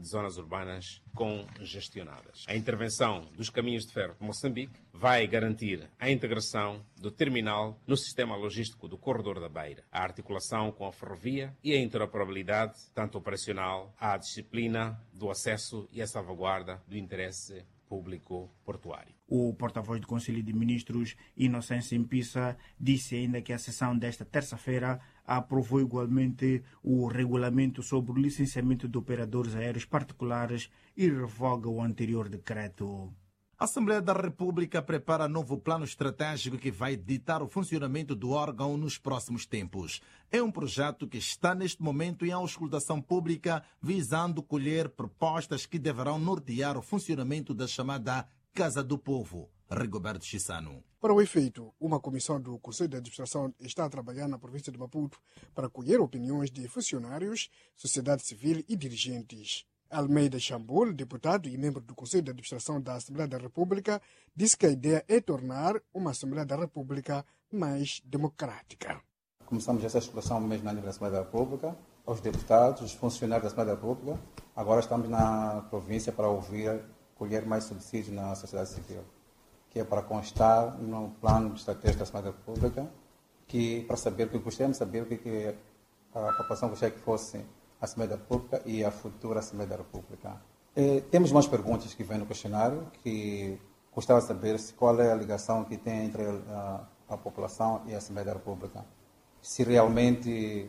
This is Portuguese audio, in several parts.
de zonas urbanas congestionadas. A intervenção dos caminhos de ferro de Moçambique vai garantir a integração do terminal no sistema logístico do Corredor da Beira, a articulação com a ferrovia e a interoperabilidade, tanto operacional, à disciplina do acesso e a salvaguarda do interesse público portuário. O porta-voz do Conselho de Ministros, Inocêncio Mpissa, disse ainda que a sessão desta terça-feira aprovou igualmente o regulamento sobre o licenciamento de operadores aéreos particulares e revoga o anterior decreto. A Assembleia da República prepara novo plano estratégico que vai ditar o funcionamento do órgão nos próximos tempos. É um projeto que está neste momento em auscultação pública, visando colher propostas que deverão nortear o funcionamento da chamada Casa do Povo. Rigoberto Chissano. Para o efeito, uma comissão do Conselho de Administração está a trabalhar na província de Maputo para colher opiniões de funcionários, sociedade civil e dirigentes. Almeida Chambul, deputado e membro do Conselho de Administração da Assembleia da República, disse que a ideia é tornar uma Assembleia da República mais democrática. Começamos essa exploração mesmo na nível da Assembleia da República, aos deputados, os funcionários da Assembleia da República. Agora estamos na província para colher mais subsídios na sociedade civil, que é para constar no plano de estratégia da Assembleia da República, que para saber, que gostaríamos de saber o que a população gostaria que fosse a Assembleia da República e a futura Assembleia da República. Temos umas perguntas que vêm no questionário, que gostava de saber qual é a ligação que tem entre a população e a Assembleia da República. Se realmente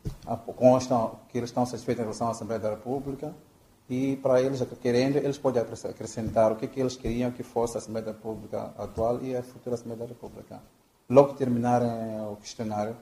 constam que eles estão satisfeitos em relação à Assembleia da República e, para eles, querendo, eles podem acrescentar o que eles queriam que fosse a Assembleia da República atual e a futura Assembleia da República. Logo que terminarem o questionário,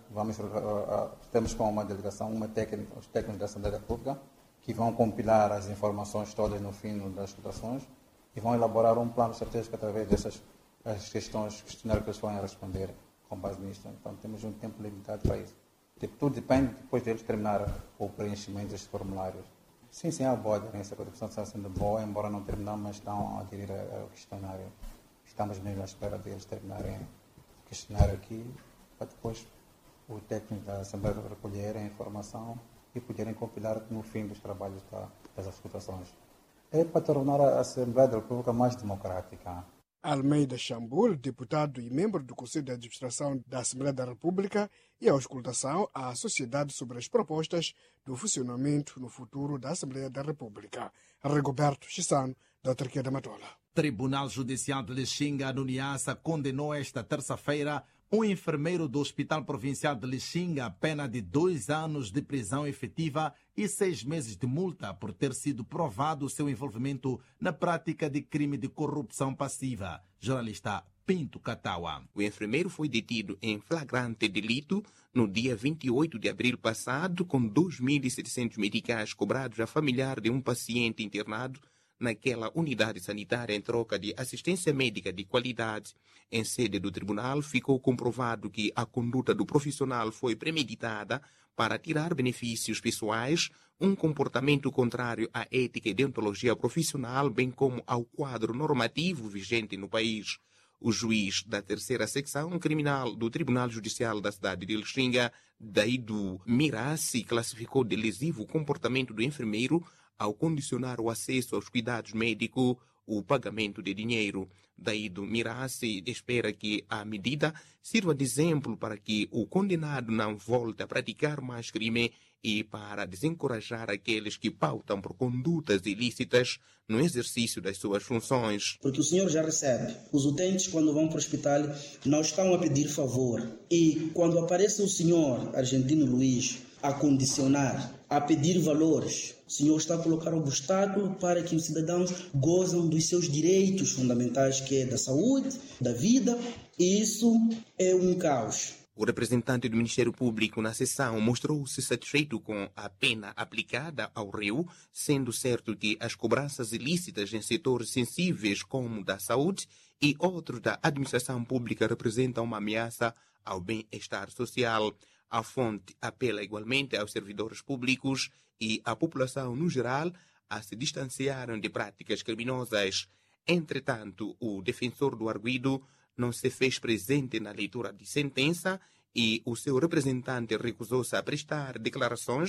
temos com uma delegação, os técnicos da Assembleia da República, que vão compilar as informações todas no fim das votações e vão elaborar um plano estratégico através dessas questionários que eles vão responder com base nisto. Então, temos um tempo limitado para isso. Tudo depende depois deles terminar o preenchimento destes formulários. Sim, há boa aderência, a contribuição está sendo boa, embora não terminamos, mas estão a aderir ao questionário. Estamos mesmo à espera deles terminarem o questionário aqui, para depois o técnico da Assembleia recolher a informação e poderem compilar no fim dos trabalhos das auscultações. É para tornar a Assembleia da República mais democrática. Almeida Chambul, deputado e membro do Conselho de Administração da Assembleia da República, e a auscultação à sociedade sobre as propostas do funcionamento no futuro da Assembleia da República. Rigoberto Chissano, da Autarquia da Matola. Tribunal Judicial de Lixinga, no Niassa, condenou esta terça-feira um enfermeiro do Hospital Provincial de Lixinga a pena de 2 anos de prisão efetiva e 6 meses de multa por ter sido provado o seu envolvimento na prática de crime de corrupção passiva. Jornalista Pinto Catawa. O enfermeiro foi detido em flagrante delito no dia 28 de abril passado, com 2.700 meticais cobrados a familiar de um paciente internado naquela unidade sanitária em troca de assistência médica de qualidade. Em sede do tribunal, ficou comprovado que a conduta do profissional foi premeditada para tirar benefícios pessoais, um comportamento contrário à ética e deontologia profissional, bem como ao quadro normativo vigente no país. O juiz da terceira secção criminal do Tribunal Judicial da cidade de Lixinga, Daido Mirassi, classificou de lesivo o comportamento do enfermeiro ao condicionar o acesso aos cuidados médicos, o pagamento de dinheiro. Daido Mirassi espera que a medida sirva de exemplo para que o condenado não volte a praticar mais crime e para desencorajar aqueles que pautam por condutas ilícitas no exercício das suas funções. Porque o senhor já recebe. Os utentes, quando vão para o hospital, não estão a pedir favor. E quando aparece o senhor Argentino Luiz a condicionar, a pedir valores, o senhor está a colocar obstáculo para que os cidadãos gozem dos seus direitos fundamentais, que é da saúde, da vida, e isso é um caos. O representante do Ministério Público na sessão mostrou-se satisfeito com a pena aplicada ao réu, sendo certo que as cobranças ilícitas em setores sensíveis como da saúde e outros da administração pública representam uma ameaça ao bem-estar social. A fonte apela igualmente aos servidores públicos e à população no geral a se distanciarem de práticas criminosas. Entretanto, o defensor do arguido não se fez presente na leitura de sentença e o seu representante recusou-se a prestar declarações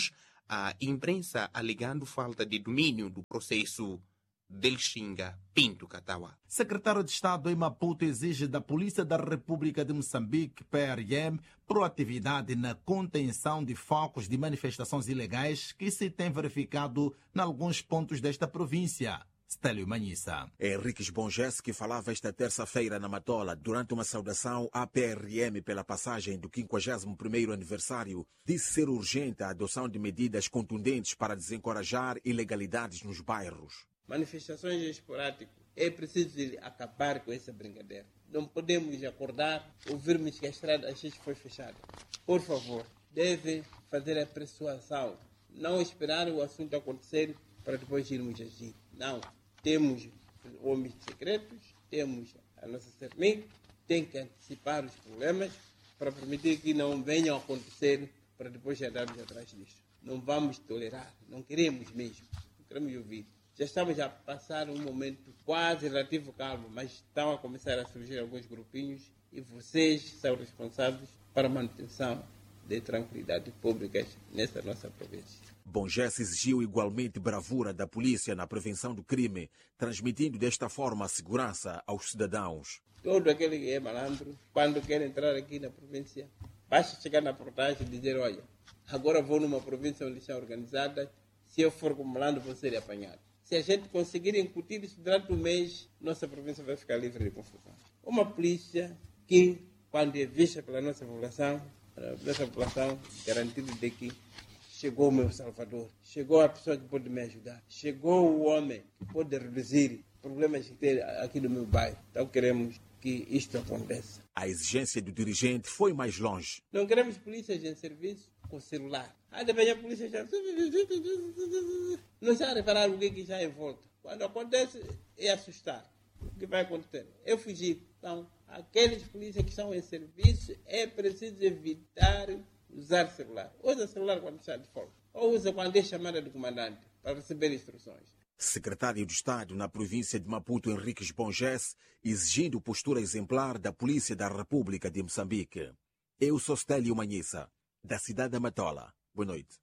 à imprensa alegando falta de domínio do processo. Delxinga Pinto Katawa. Secretário de Estado em Maputo exige da Polícia da República de Moçambique, PRM, proatividade na contenção de focos de manifestações ilegais que se tem verificado em alguns pontos desta província. Stélio Manhissa. Henriques Bonges, que falava esta terça-feira na Matola, durante uma saudação à PRM pela passagem do 51º aniversário, disse ser urgente a adoção de medidas contundentes para desencorajar ilegalidades nos bairros. Manifestações esporádicas, é preciso acabar com essa brincadeira. Não podemos acordar, ouvirmos que a estrada X foi fechada. Por favor, devem fazer a persuasão, não esperar o assunto acontecer para depois irmos agir. Não, temos homens secretos, temos a nossa CERMIC, tem que antecipar os problemas para permitir que não venham a acontecer para depois andarmos atrás disso. Não vamos tolerar, não queremos mesmo, não queremos ouvir. Já estamos a passar um momento quase relativo calmo, mas estão a começar a surgir alguns grupinhos e vocês são responsáveis para a manutenção de tranquilidade pública nessa nossa província. Bonges exigiu igualmente bravura da polícia na prevenção do crime, transmitindo desta forma a segurança aos cidadãos. Todo aquele que é malandro, quando quer entrar aqui na província, basta chegar na portagem e dizer, olha, agora vou numa província onde está organizada, se eu for como malandro vou ser apanhado. Se a gente conseguir incutir isso durante um mês, nossa província vai ficar livre de confusão. Uma polícia que, quando é vista pela nossa população garantido de que chegou o meu salvador, chegou a pessoa que pode me ajudar, chegou o homem que pode reduzir problemas que tem aqui no meu bairro. Então queremos que isto aconteça. A exigência do dirigente foi mais longe. Não queremos polícias em serviço com celular. De manhã a polícia já... Não está a reparar o que está em volta. Quando acontece, é assustar. O que vai acontecer? É fugir. Então, aqueles polícias que estão em serviço, é preciso evitar usar celular. Usa celular quando está de folga. Ou usa quando é chamada do comandante para receber instruções. Secretário de Estado na província de Maputo, Henriques Bonges, exigindo postura exemplar da Polícia da República de Moçambique. Eu sou Stélio Manhissa, da cidade da Matola. Boa noite.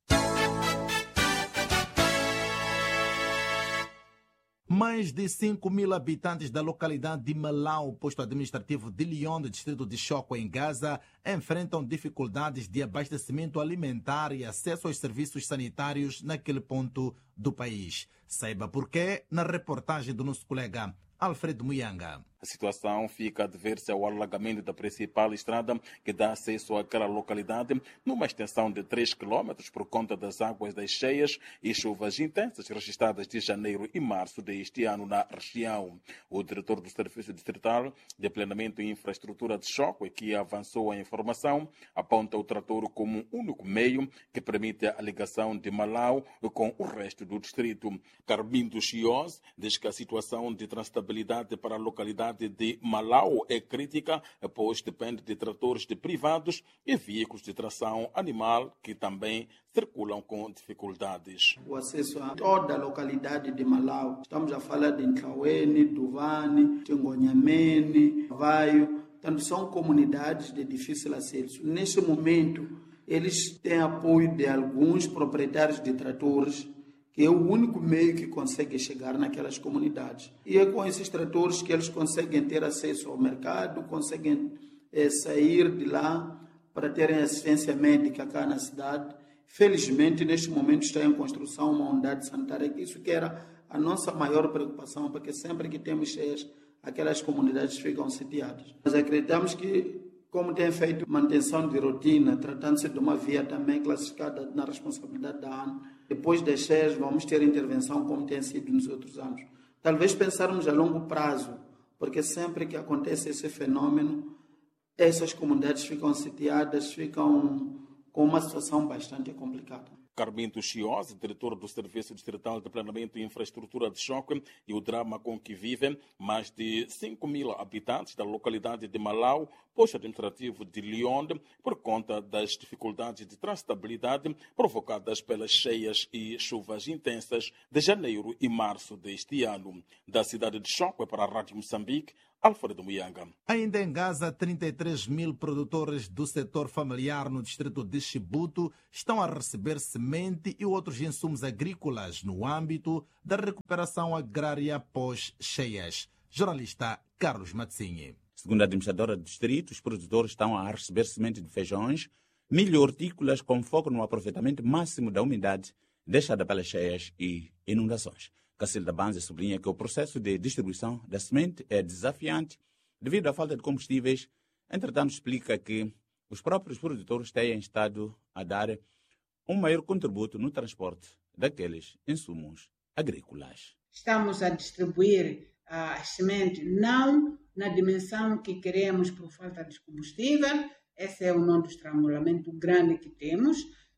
Mais de 5.000 habitantes da localidade de Malau, posto administrativo de Lyon, do distrito de Choco, em Gaza, enfrentam dificuldades de abastecimento alimentar e acesso aos serviços sanitários naquele ponto do país. Saiba porquê na reportagem do nosso colega Alfredo Muyanga. A situação fica a dever-se ao alagamento da principal estrada que dá acesso àquela localidade, numa extensão de 3 km por conta das águas das cheias e chuvas intensas registradas de janeiro e março deste ano na região. O diretor do Serviço Distrital de Planeamento e Infraestrutura de Choco, que avançou a informação, aponta o trator como o único meio que permite a ligação de Malau com o resto do distrito. Carbindo Chios diz que a situação de transitabilidade para a localidade de Malau é crítica, pois depende de tratores de privados e veículos de tração animal que também circulam com dificuldades. O acesso a toda a localidade de Malau, estamos a falar de Ntlaweni, Duvane, Tingonhamene, Vaio, tanto são comunidades de difícil acesso. Neste momento, eles têm apoio de alguns proprietários de tratores, que é o único meio que consegue chegar naquelas comunidades. E é com esses tratores que eles conseguem ter acesso ao mercado, conseguem sair de lá para terem assistência médica cá na cidade. Felizmente, neste momento está em construção uma unidade sanitária, isso que era a nossa maior preocupação, porque sempre que temos cheias, aquelas comunidades ficam sitiadas. Nós acreditamos que, como tem feito manutenção de rotina, tratando-se de uma via também classificada na responsabilidade da ANA, depois das cheias vamos ter intervenção como tem sido nos outros anos. Talvez pensarmos a longo prazo, porque sempre que acontece esse fenômeno, essas comunidades ficam sitiadas, ficam com uma situação bastante complicada. Carminto Chios, diretor do Serviço Distrital de Planeamento e Infraestrutura de Choque, e o drama com que vivem mais de 5.000 habitantes da localidade de Malau, posto administrativo de Lyon, por conta das dificuldades de transitabilidade provocadas pelas cheias e chuvas intensas de janeiro e março deste ano. Da cidade de Choque para a Rádio Moçambique, Alfredo Muyanga. Ainda em Gaza, 33 mil produtores do setor familiar no distrito de Chibuto estão a receber semente e outros insumos agrícolas no âmbito da recuperação agrária pós-cheias. Jornalista Carlos Matzinhi. Segundo a administradora do distrito, os produtores estão a receber semente de feijões, milho e hortícolas com foco no aproveitamento máximo da umidade deixada pelas cheias e inundações. Cacilda Banzi sublinha que o processo de distribuição da semente é desafiante devido à falta de combustíveis. Entretanto, explica que os próprios produtores têm estado a dar um maior contributo no transporte daqueles insumos agrícolas. Estamos a distribuir as sementes não na dimensão que queremos por falta de combustível. Esse é o nó do estrangulamento grande que temos,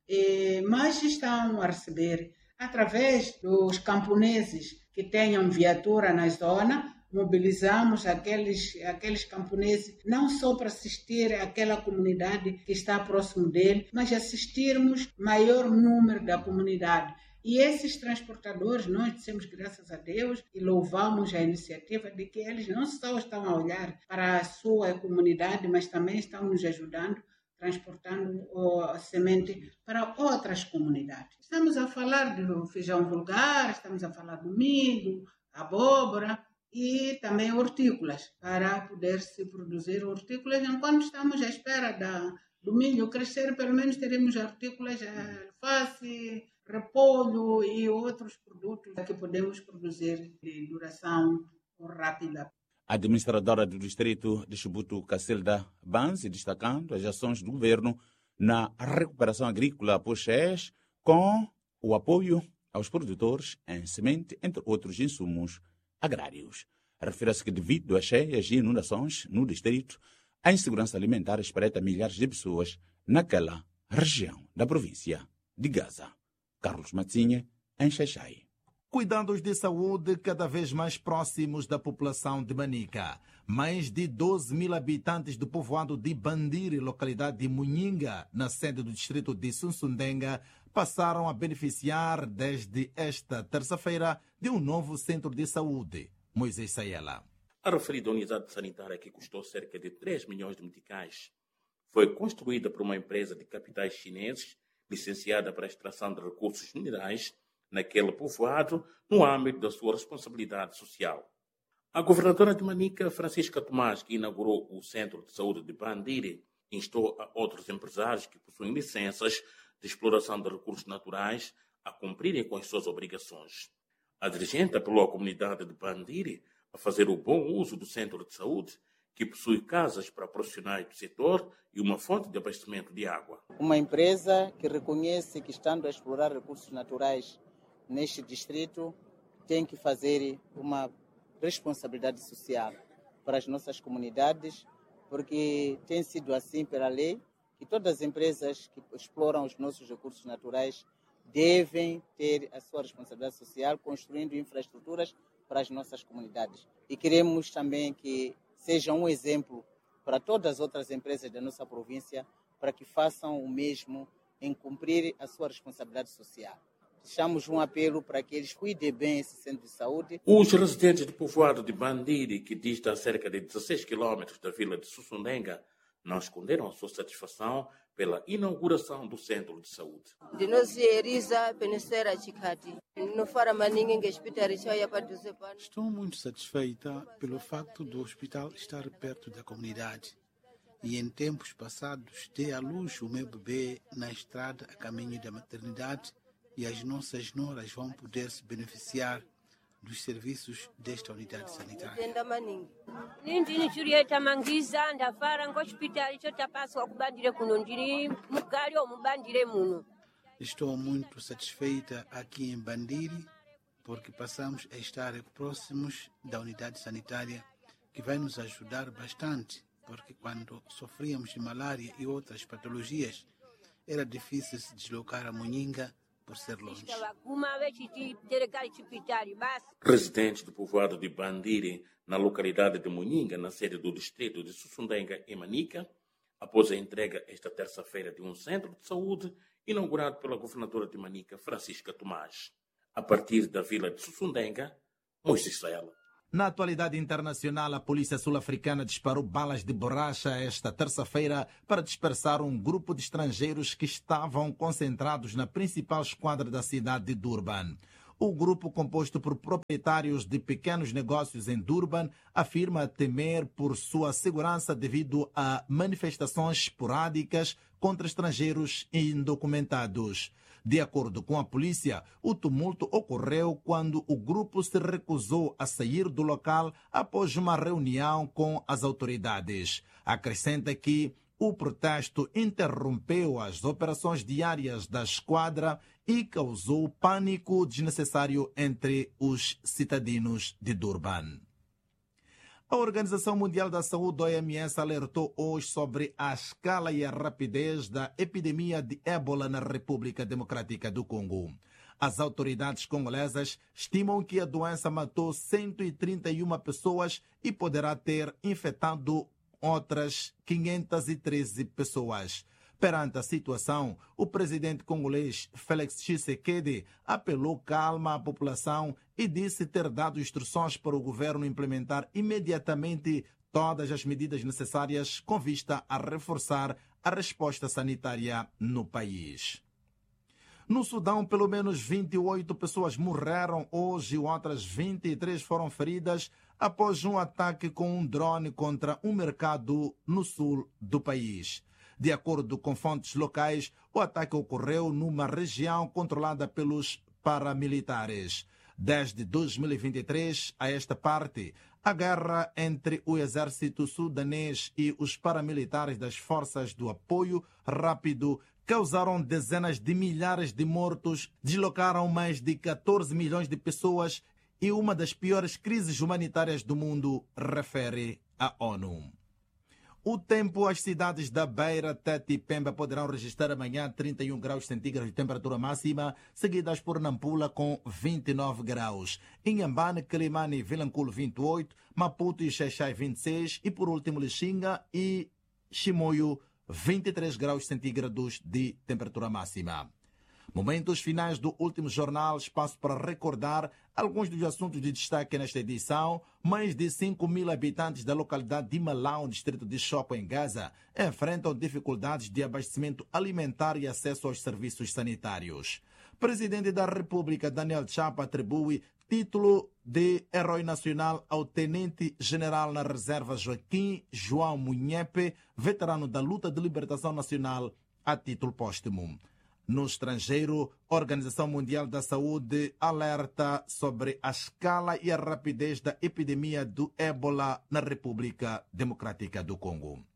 mas estão a receber através dos camponeses que tenham viatura na zona. Mobilizamos aqueles camponeses não só para assistir àquela comunidade que está próximo dele, mas assistirmos maior número da comunidade. E esses transportadores, nós dissemos graças a Deus e louvamos a iniciativa de que eles não só estão a olhar para a sua comunidade, mas também estão nos ajudando, transportando a semente para outras comunidades. Estamos a falar do feijão vulgar, estamos a falar do milho, abóbora e também hortícolas, para poder-se produzir hortícolas. Enquanto estamos à espera do milho crescer, pelo menos teremos hortícolas, alface, repolho e outros produtos que podemos produzir de duração rápida. A administradora do distrito de Chibuto, Cacilda Banzi, destacando as ações do governo na recuperação agrícola após cheias, com o apoio aos produtores em semente, entre outros insumos agrários. Refere-se que, devido às cheias e inundações no distrito, a insegurança alimentar espreita milhares de pessoas naquela região da província de Gaza. Carlos Matzinha, em Xaixai. Cuidados de saúde cada vez mais próximos da população de Manica. Mais de 12 mil habitantes do povoado de Bandiri, localidade de Munhinga, na sede do distrito de Sunsundenga, passaram a beneficiar desde esta terça-feira de um novo centro de saúde. Moisés Sayela. A referida unidade sanitária, que custou cerca de 3 milhões de meticais, foi construída por uma empresa de capitais chineses licenciada para a extração de recursos minerais naquele povoado, no âmbito da sua responsabilidade social. A governadora de Manica, Francisca Tomás, que inaugurou o Centro de Saúde de Bandiri, instou a outros empresários que possuem licenças de exploração de recursos naturais a cumprirem com as suas obrigações. A dirigente apelou à comunidade de Bandiri a fazer o bom uso do Centro de Saúde, que possui casas para profissionais do setor e uma fonte de abastecimento de água. Uma empresa que reconhece que, estando a explorar recursos naturais neste distrito, tem que fazer uma responsabilidade social para as nossas comunidades, porque tem sido assim pela lei, que todas as empresas que exploram os nossos recursos naturais devem ter a sua responsabilidade social, construindo infraestruturas para as nossas comunidades. E queremos também que seja um exemplo para todas as outras empresas da nossa província, para que façam o mesmo em cumprir a sua responsabilidade social. Deixamos um apelo para que eles cuidem bem esse centro de saúde. Os residentes do povoado de Bandiri, que dista a cerca de 16 quilômetros da vila de Sussundenga, não esconderam a sua satisfação pela inauguração do centro de saúde. Estou muito satisfeita pelo facto do hospital estar perto da comunidade. E em tempos passados dei à luz o meu bebê na estrada a caminho da maternidade, e as nossas noras vão poder se beneficiar dos serviços desta unidade sanitária. Estou muito satisfeita aqui em Bandiri, porque passamos a estar próximos da unidade sanitária, que vai nos ajudar bastante, porque quando sofríamos de malária e outras patologias, era difícil se deslocar a Munhinga por ser longe. Residentes do povoado de Bandiri, na localidade de Munhinga, na sede do distrito de Sussundenga e Manica, após a entrega esta terça-feira de um centro de saúde inaugurado pela governadora de Manica, Francisca Tomás. A partir da vila de Sussundenga, Moisés Sayela. Na atualidade internacional, a polícia sul-africana disparou balas de borracha esta terça-feira para dispersar um grupo de estrangeiros que estavam concentrados na principal esquadra da cidade de Durban. O grupo, composto por proprietários de pequenos negócios em Durban, afirma temer por sua segurança devido a manifestações esporádicas contra estrangeiros indocumentados. De acordo com a polícia, o tumulto ocorreu quando o grupo se recusou a sair do local após uma reunião com as autoridades. Acrescenta que o protesto interrompeu as operações diárias da esquadra e causou pânico desnecessário entre os cidadãos de Durban. A Organização Mundial da Saúde, OMS, alertou hoje sobre a escala e a rapidez da epidemia de ébola na República Democrática do Congo. As autoridades congolesas estimam que a doença matou 131 pessoas e poderá ter infectado outras 513 pessoas. Perante a situação, o presidente congolês Félix Tshisekedi apelou calma à população e disse ter dado instruções para o governo implementar imediatamente todas as medidas necessárias com vista a reforçar a resposta sanitária no país. No Sudão, pelo menos 28 pessoas morreram hoje e outras 23 foram feridas após um ataque com um drone contra um mercado no sul do país. De acordo com fontes locais, o ataque ocorreu numa região controlada pelos paramilitares. Desde 2023 a esta parte, a guerra entre o exército sudanês e os paramilitares das forças do apoio rápido causaram dezenas de milhares de mortos, deslocaram mais de 14 milhões de pessoas e uma das piores crises humanitárias do mundo, refere a ONU. O tempo, as cidades da Beira, Tete e Pemba poderão registrar amanhã 31 graus centígrados de temperatura máxima, seguidas por Nampula com 29 graus. Inhambane, Quelimane e Vilanculo 28, Maputo e Xaixai 26 e por último Lixinga e Chimoio 23 graus centígrados de temperatura máxima. Momentos finais do último jornal, espaço para recordar alguns dos assuntos de destaque nesta edição. Mais de 5 mil habitantes da localidade de Malau, distrito de Chopo, em Gaza, enfrentam dificuldades de abastecimento alimentar e acesso aos serviços sanitários. Presidente da República, Daniel Chapo, atribui título de Herói Nacional ao Tenente-General na Reserva Joaquim João Munhepe, veterano da luta de libertação nacional, a título póstumo. No estrangeiro, a Organização Mundial da Saúde alerta sobre a escala e a rapidez da epidemia do ébola na República Democrática do Congo.